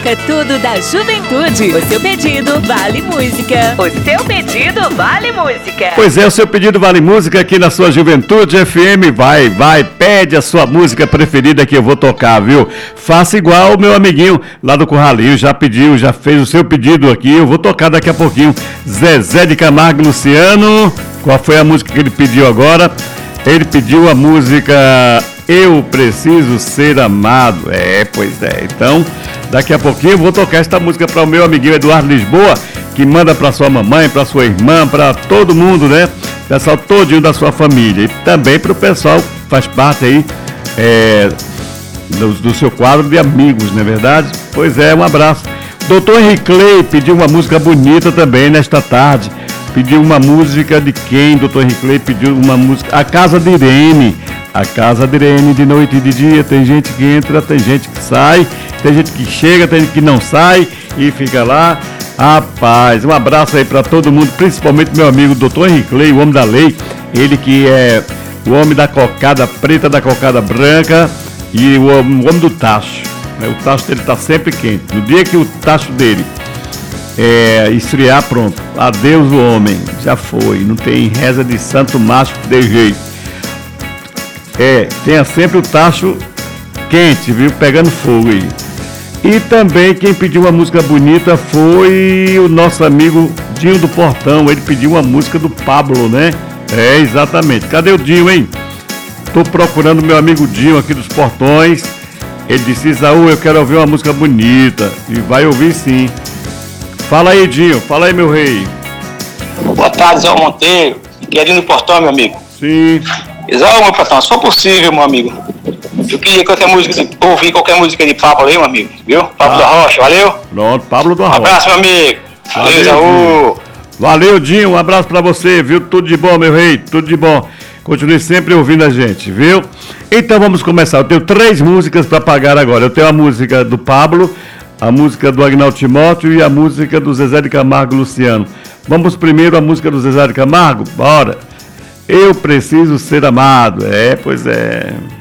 toca tudo da juventude. O seu pedido vale música. O seu pedido vale música. Pois é, o seu pedido vale música aqui na sua Juventude FM. Vai, pede a sua música preferida que eu vou tocar, viu? Faça igual o meu amiguinho lá do Curralinho, já pediu, já fez o seu pedido aqui. Eu vou tocar daqui a pouquinho. Zezé de Camargo e Luciano. Qual foi a música que ele pediu agora? Ele pediu a música Eu Preciso Ser Amado. Pois é. Então, daqui a pouquinho eu vou tocar esta música para o meu amiguinho Eduardo Lisboa, que manda para sua mamãe, para sua irmã, para todo mundo, né? Pessoal todinho da sua família. E também para o pessoal que faz parte aí do seu quadro de amigos, não é verdade? Pois é, um abraço. Doutor Henrique Clay pediu uma música bonita também nesta tarde. Pediu uma música de quem? Doutor Henrique Clay pediu uma música, A Casa de Irene. A Casa de Irene, de noite e de dia, tem gente que entra, tem gente que sai, tem gente que chega, tem gente que não sai e fica lá. Rapaz, um abraço aí para todo mundo, principalmente meu amigo Doutor Henrique Clay, o homem da lei, ele que é o homem da cocada preta, da cocada branca e o homem do tacho. O tacho dele está sempre quente. No dia que o tacho dele esfriar, pronto, adeus o homem, já foi, não tem reza de santo macho que dê jeito. Tenha sempre o tacho quente, viu, pegando fogo aí. E também quem pediu uma música bonita foi o nosso amigo Dinho do Portão. Ele pediu uma música do Pablo, né? Exatamente. Cadê o Dinho, hein? Tô procurando meu amigo Dinho aqui dos Portões. Ele disse: Isaú, eu quero ouvir uma música bonita. E vai ouvir sim. Fala aí, Dinho. Fala aí, meu rei. Boa tarde, Zé Monteiro. Querendo do Portão, meu amigo. Sim. Isaú, meu patrão, se for possível, meu amigo. Eu queria ouvir qualquer música de Pablo aí, meu amigo. Viu? Pablo da Rocha, valeu? Pronto, Pablo da Rocha. Um abraço, meu amigo. Valeu, Isaú. Valeu, Dinho. Um abraço pra você, viu? Tudo de bom, meu rei. Tudo de bom. Continue sempre ouvindo a gente, viu? Então vamos começar. Eu tenho 3 músicas para pagar agora. Eu tenho a música do Pablo, a música do Agnaldo Timóteo e a música do Zezé de Camargo e Luciano. Vamos primeiro a música do Zezé de Camargo? Bora! Eu Preciso Ser Amado. Pois é.